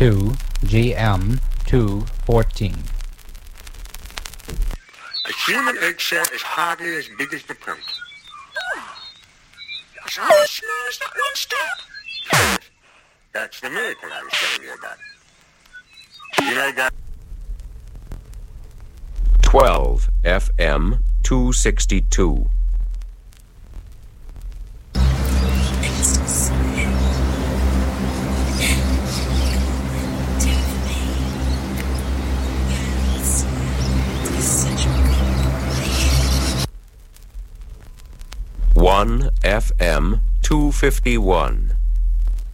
2 GM 214. A human eggshell is hardly as big as the point. It's almost as small as that one step. That's the miracle I was telling you about. You know, guys. 12 FM 262. One FM 251.